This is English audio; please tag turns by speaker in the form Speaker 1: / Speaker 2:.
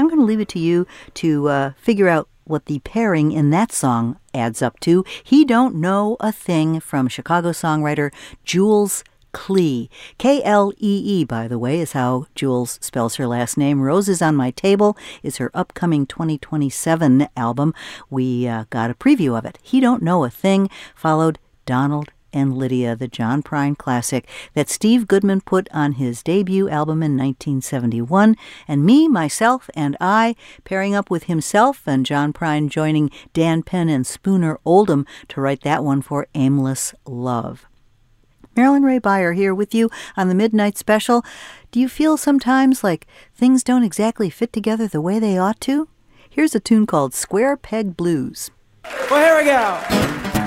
Speaker 1: I'm going to leave it to you to figure out what the pairing in that song adds up to. He Don't Know a Thing from Chicago songwriter Jules Klee. Klee, by the way, is how Jules spells her last name. Roses on My Table is her upcoming 2027 album. We got a preview of it. He Don't Know a Thing, followed Donald and Lydia, the John Prine classic that Steve Goodman put on his debut album in 1971, and Me, Myself, and I pairing up with himself, and John Prine joining Dan Penn and Spooner Oldham to write that one for Aimless Love. Marilyn Ray Beyer here with you on the Midnight Special. Do you feel sometimes like things don't exactly fit together the way they ought to? Here's a tune called Square Peg Blues.
Speaker 2: Well, here we go.